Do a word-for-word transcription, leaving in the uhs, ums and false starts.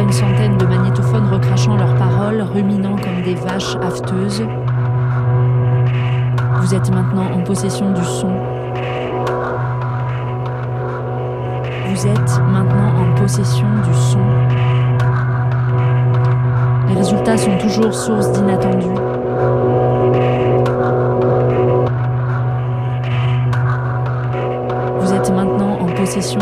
une centaine de magnétophones recrachant leurs paroles, ruminant comme des vaches afteuses. Vous êtes maintenant en possession du son. Vous êtes maintenant en possession du son. Les résultats sont toujours source d'inattendus.